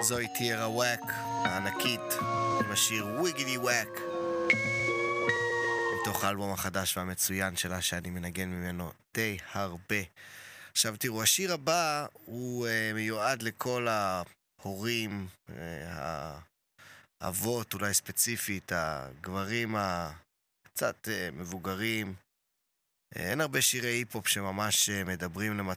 זוהי טירה וואק, הענקית, עם השיר וויגידי וואק, מתוך האלבום החדש והמצוין שלה שאני מנגן ממנו די הרבה. עכשיו תראו, השיר הבא הוא מיועד לכל ההורים, האבות אולי ספציפית, הגברים הקצת מבוגרים. אין הרבה שירי היפ-הופ שממש מדברים